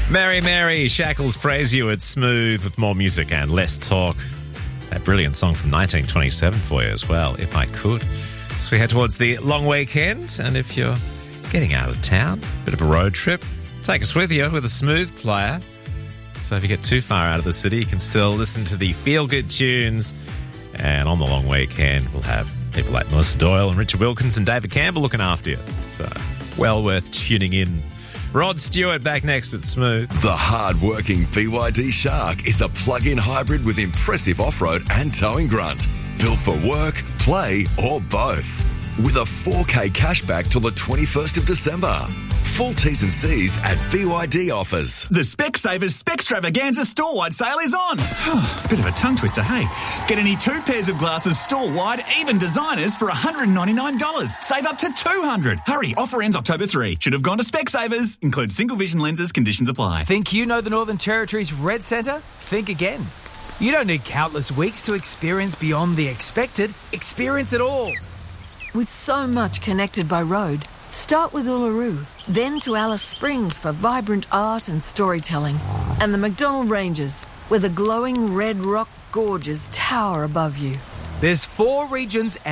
Mary, Mary, Shackles praise you. It's Smooth with more music and less talk. That brilliant song from 1927 for you as well, if I could. So we head towards the long weekend, and if you're getting out of town, bit of a road trip, take us with you with a Smooth player. So if you get too far out of the city, you can still listen to the feel-good tunes. And on the long weekend, we'll have people like Melissa Doyle and Richard Wilkins and David Campbell looking after you. So well worth tuning in. Rod Stewart back next at Smooth. The hard-working BYD Shark is a plug-in hybrid with impressive off-road and towing grunt. Built for work, play or both. With a 4K cashback till the 21st of December. Full T's and C's at BYD offers. The Specsavers Spextravaganza store-wide sale is on. Bit of a tongue twister, hey? Get any 2 pairs of glasses store-wide, even designers, for $199. Save up to $200. Hurry, offer ends October 3. Should have gone to Specsavers. Includes single vision lenses, conditions apply. Think you know the Northern Territory's Red Centre? Think again. You don't need countless weeks to experience beyond the expected. Experience it all. With so much connected by road, start with Uluru, then to Alice Springs for vibrant art and storytelling, and the McDonnell Ranges, where the glowing red rock gorges tower above you. There's 4 regions